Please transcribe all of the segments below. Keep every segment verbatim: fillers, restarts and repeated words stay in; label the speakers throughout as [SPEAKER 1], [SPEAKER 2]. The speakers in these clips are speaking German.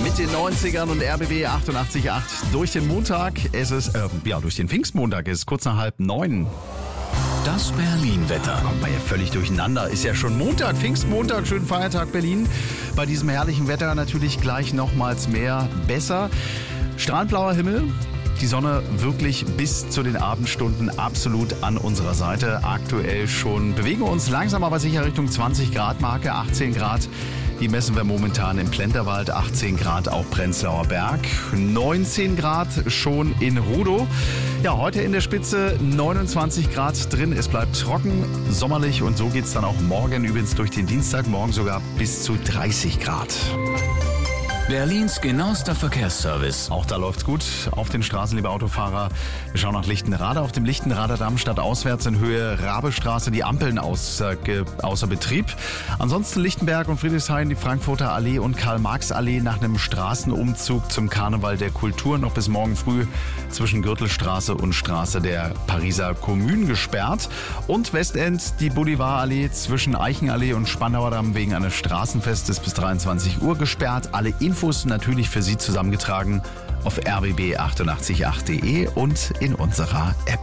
[SPEAKER 1] Mit den neunzigern und R B B achtundachtzig Komma acht durch den Montag. Es ist, äh, ja, durch den Pfingstmontag. Es ist kurz nach halb neun.
[SPEAKER 2] Das Berlin-Wetter.
[SPEAKER 1] Kommt man ja völlig durcheinander. Ist ja schon Montag, Pfingstmontag, schönen Feiertag Berlin. Bei diesem herrlichen Wetter natürlich gleich nochmals mehr besser. Strahlend blauer Himmel. Die Sonne wirklich bis zu den Abendstunden absolut an unserer Seite. Aktuell schon bewegen wir uns langsam aber sicher Richtung zwanzig Grad Marke, achtzehn Grad. Die messen wir momentan im Plenterwald, achtzehn Grad auch Prenzlauer Berg, neunzehn Grad schon in Rudow. Ja, heute in der Spitze neunundzwanzig Grad drin. Es bleibt trocken, sommerlich und so geht's dann auch morgen übrigens durch den Dienstag, morgen sogar bis zu dreißig Grad.
[SPEAKER 2] Berlins genauester Verkehrsservice.
[SPEAKER 1] Auch da läuft's gut auf den Straßen, liebe Autofahrer. Wir schauen nach Lichtenrade. Auf dem Lichtenrader Damm stadtauswärts in Höhe Rabestraße die Ampeln außer, ge, außer Betrieb. Ansonsten Lichtenberg und Friedrichshain, die Frankfurter Allee und Karl-Marx-Allee nach einem Straßenumzug zum Karneval der Kultur noch bis morgen früh zwischen Gürtelstraße und Straße der Pariser Kommune gesperrt. Und Westend die Boulevarallee zwischen Eichenallee und Spandauer Damm wegen eines Straßenfestes bis dreiundzwanzig Uhr gesperrt. Alle Infos natürlich für Sie zusammengetragen auf r b b achtundachtzig Komma acht punkt de und in unserer App.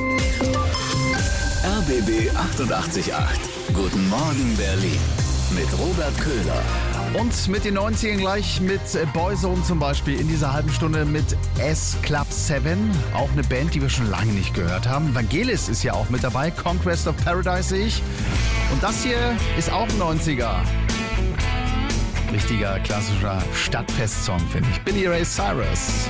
[SPEAKER 2] R B B achtundachtzig Komma acht. Guten Morgen Berlin. Mit Robert Köhler.
[SPEAKER 1] Und mit den neunzigern gleich mit Boyzone zum Beispiel in dieser halben Stunde mit S Club sieben. Auch eine Band, die wir schon lange nicht gehört haben. Vangelis ist ja auch mit dabei. Conquest of Paradise sehe ich. Und das hier ist auch neunziger. Richtiger klassischer Stadtfest-Song, finde ich. Billy Ray Cyrus.